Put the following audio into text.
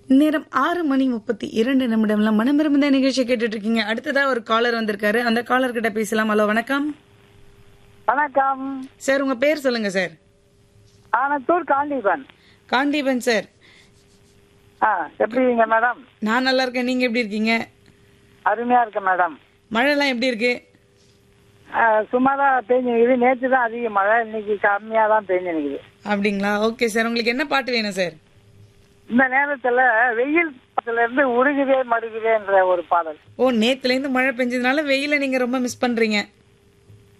நேரம் 6:32 மனமிருந்த நிகழ்ச்சி கேட்டுட்டு இருக்கீங்க. அடுத்ததா ஒரு காலர் வந்திருக்காரு. அந்த காலர் கிட்ட பேசலாம். ஹலோ, வணக்கம். வணக்கம் சார், உங்க பேர் சொல்லுங்க சார். ஆனத்தூர் காண்டீபன். காண்டீபன் சார். எப்படி இருக்கீங்க மேடம்? நான் நல்லா இருக்கேன். நீங்க எப்படி இருக்கீங்க? அருமையா இருக்கேன் மேடம். மழைலாம் எப்படி இருக்கு? சும்மாதான் பெய்ஞ்சிருக்குது. நேற்று தான் அதிக மழை, இன்னைக்கு கம்மியா தான் பெய்ஞ்சிருக்குது. அப்படிங்களா? Okay sir. உங்களுக்கு என்ன பாட்டு வேணும் சார்? இந்த நேரத்துல வெயில் இருந்து உருகுதே மடுகுதேன்ற ஒரு பாடல். ஓ, நேத்துல இருந்து மழை பெஞ்சதுனால வெயில நீங்க ரொம்ப மிஸ் பண்றீங்க.